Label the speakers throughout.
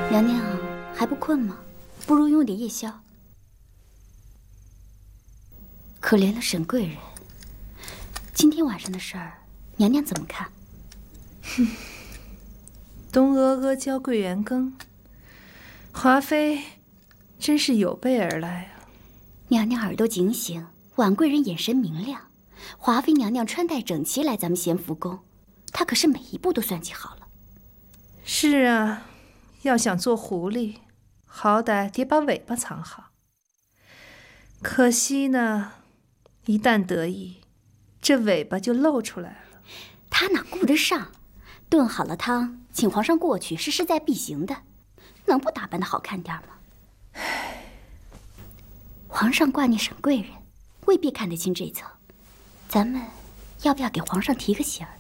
Speaker 1: 娘娘还不困吗？不如用点夜宵。可怜了沈贵人，今天晚上的事儿，娘娘怎么看？
Speaker 2: 哼，东阿阿教桂圆羹，华妃真是有备而来啊！
Speaker 1: 娘娘耳朵警醒，婉贵人眼神明亮。华妃娘娘穿戴整齐来咱们咸福宫，她可是每一步都算计好了。
Speaker 2: 是啊，要想做狐狸，好歹得把尾巴藏好。可惜呢，一旦得意，这尾巴就露出来了。
Speaker 1: 她哪顾得上？炖好了汤，请皇上过去是势在必行的，能不打扮得好看点吗？皇上挂念沈贵人，未必看得清这层。咱们要不要给皇上提个醒儿？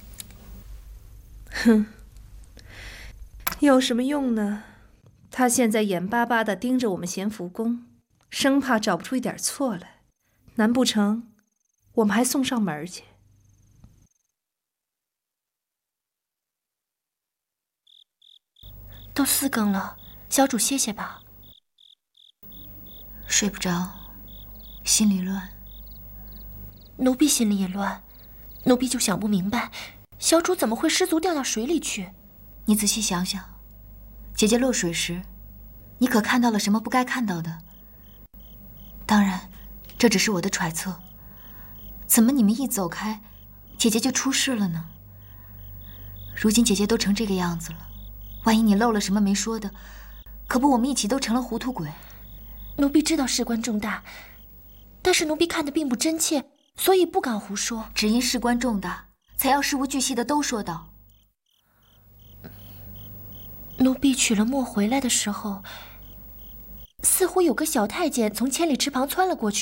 Speaker 2: 哼，有什么用呢？他现在眼巴巴地盯着我们咸福宫，生怕找不出一点错来。难不成我们还送上门去？
Speaker 3: 都4更了，小主歇歇吧。
Speaker 4: 睡不着，心里乱。
Speaker 3: 奴婢心里也乱，奴婢就想不明白，小主怎么会失足掉到水里去？
Speaker 4: 你仔细想想，姐姐落水时，你可看到了什么不该看到的？当然，这只是我的揣测。怎么你们一走开，姐姐就出事了呢？如今姐姐都成这个样子了，万一你漏了什么没说的，可不我们一起都成了糊涂鬼。
Speaker 3: 奴婢知道事关重大，但是奴婢看得并不真切，所以不敢胡说。
Speaker 4: 只因事关重大，才要事无巨细的都说道。
Speaker 3: 奴婢取了墨回来的时候，似乎有个小太监从千里池旁窜了过去。